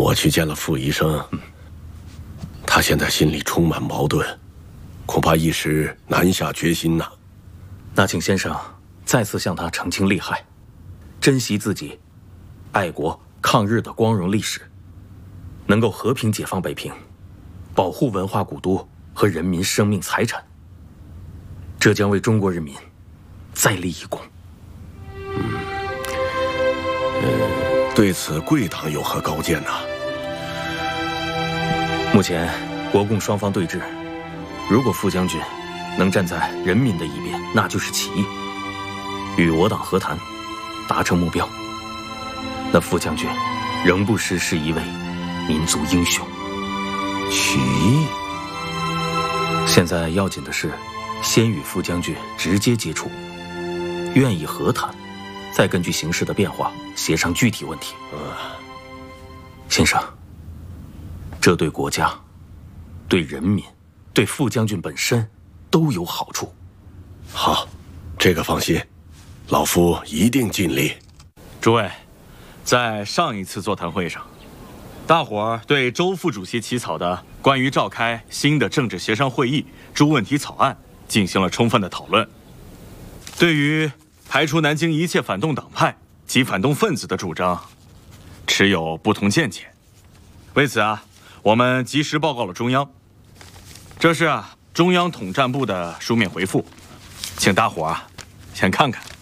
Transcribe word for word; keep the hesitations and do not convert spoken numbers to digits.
我去见了傅医生，嗯、他现在心里充满矛盾，恐怕一时难下决心呐。 那请先生再次向他澄清利害，珍惜自己爱国抗日的光荣历史，能够和平解放北平，保护文化古都和人民生命财产，这将为中国人民再立一功。 嗯，呃，对此贵堂有何高见呢？ 目前国共双方对峙，如果傅将军能站在人民的一边，那就是起义，与我党和谈，达成目标，那傅将军仍不失是一位民族英雄。 起义？ 现在要紧的是，先与傅将军直接接触，愿意和谈，再根据形势的变化协商具体问题。 啊， 先生，这对国家、对人民、对傅将军本身都有好处。 好，这个放心，老夫一定尽力。 诸位，在上一次座谈会上，大伙儿对周副主席起草的关于召开新的政治协商会议诸问题草案进行了充分的讨论。对于排除南京一切反动党派及反动分子的主张，持有不同见解。为此啊，我们及时报告了中央。这是啊中央统战部的书面回复，请大伙儿啊先看看。